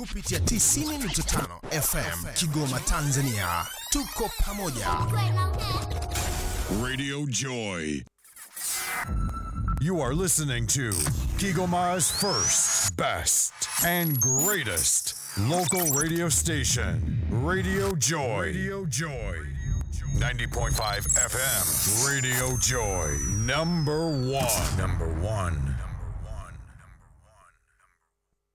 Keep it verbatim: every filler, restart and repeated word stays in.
kupitia tisini nukta tano F M Kigoma, Tanzania. Tuko pamoja. Radio Joy. You are listening to Kigoma's first, best, and greatest local radio station, Radio Joy. Radio Joy. ninety point five F M, Radio Joy. Number one. Number one.